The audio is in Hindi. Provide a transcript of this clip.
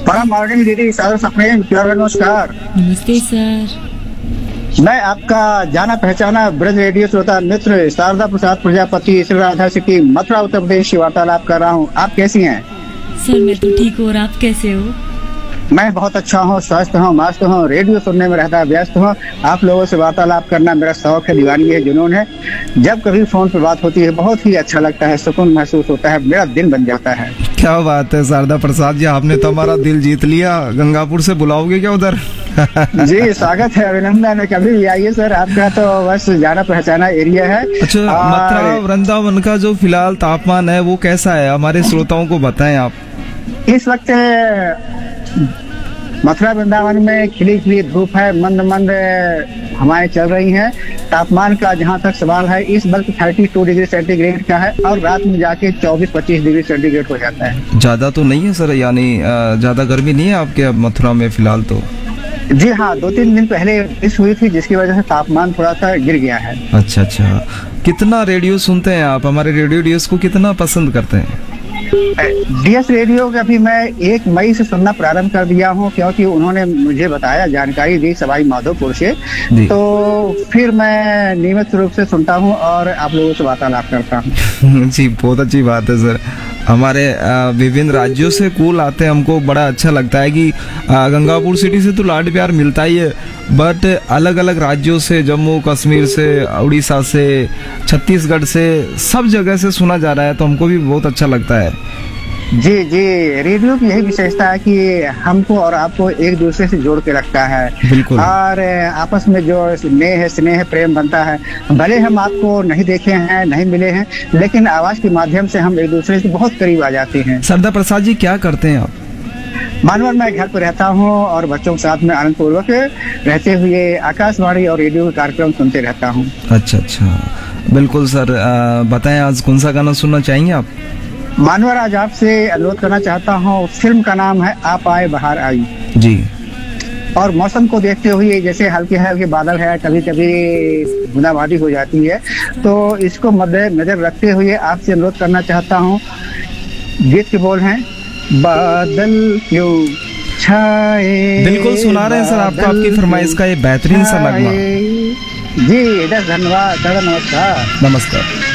परम मॉर्निंग दीदी सादर सप्रेम प्यार नमस्कार। नमस्ते सर। मैं आपका जाना पहचाना ब्रज रेडियो श्रोता मित्र शारदा प्रसाद प्रजापति श्री राधा सिटी मथुरा उत्तर प्रदेश से वार्तालाप कर रहा हूँ। आप कैसी हैं? सर मैं तो ठीक हूँ, और आप कैसे हो? मैं बहुत अच्छा हूँ, स्वस्थ हूँ, मस्त हूँ, रेडियो सुनने में रहता व्यस्त हूँ। आप लोगों से वार्तालाप करना मेरा शौक है, दीवानी है, जुनून है। जब कभी फोन पर बात होती है बहुत ही अच्छा लगता है, सुकून महसूस होता है, मेरा दिन बन जाता है। क्या बात है शारदा प्रसाद जी, आपने तो हमारा दिल जीत लिया। गंगापुर से बुलाओगे क्या उधर? जी स्वागत है, अभिनंदन है, कभी भी आइए सर। आपका तो बस जाना पहचाना एरिया है। अच्छा, मथुरा वृंदावन का जो फिलहाल तापमान है वो कैसा है, हमारे श्रोताओं को बताएं आप। इस वक्त मथुरा वृंदावन में खिली खिली धूप है, मंद मंद हवाएं चल रही हैं। तापमान का जहां तक सवाल है इस वक्त 32 डिग्री सेंटीग्रेड का है और रात में जाके 24-25 डिग्री सेंटीग्रेड हो जाता है। ज्यादा तो नहीं है सर, यानी ज्यादा गर्मी नहीं है आपके मथुरा में फिलहाल तो? जी हाँ, 2-3 दिन पहले बारिश हुई थी जिसकी वजह से तापमान थोड़ा सा गिर गया है। अच्छा अच्छा, कितना रेडियो सुनते हैं आप? हमारे रेडियो डीएस को कितना पसंद करते हैं? डीएस रेडियो का भी मैं 1 मई से सुनना प्रारंभ कर दिया हूँ, क्योंकि उन्होंने मुझे बताया, जानकारी दी सवाई माधोपुर से। तो फिर मैं नियमित रूप से सुनता हूँ और आप लोगों से वार्तालाप करता हूँ। जी बहुत अच्छी बात है सर। हमारे विभिन्न राज्यों से कॉल आते हैं, हमको बड़ा अच्छा लगता है कि गंगापुर सिटी से तो लाड प्यार मिलता ही है, बट अलग अलग राज्यों से, जम्मू कश्मीर से, उड़ीसा से, छत्तीसगढ़ से, सब जगह से सुना जा रहा है, तो हमको भी बहुत अच्छा लगता है। जी जी, रेडियो की यही विशेषता है कि हमको और आपको एक दूसरे से जोड़ के रखता है। बिल्कुल। और आपस में जो स्नेह प्रेम बनता है, भले हम आपको नहीं देखे हैं, नहीं मिले हैं, लेकिन आवाज के माध्यम से हम एक दूसरे से बहुत करीब आ जाते हैं। शारदा प्रसाद जी क्या करते हैं आप? मानवर मैं घर पर रहता हूँ और बच्चों के साथ में आनंद पूर्वक रहते हुए आकाशवाणी और रेडियो के कार्यक्रम सुनते रहता हूँ। अच्छा अच्छा, बिल्कुल सर। बताएं आज कौन सा गाना सुनना चाहेंगे आप? मानवर आज आपसे अनुरोध करना चाहता हूँ, फिल्म का नाम है आप आए बहार आई जी। और मौसम को देखते हुए जैसे हल्के हल्के बादल है, कभी कभी बूंदाबांदी हो जाती है, तो इसको मद्देनजर रखते हुए आपसे अनुरोध करना चाहता हूँ। गीत के बोल हैं, बादल क्यों छाए। बिल्कुल सुना रहे हैं सर आपको, आपकी फरमाइश का ये बेहतरीन सा नगमा। जी धन्यवाद, नमस्कार। नमस्कार।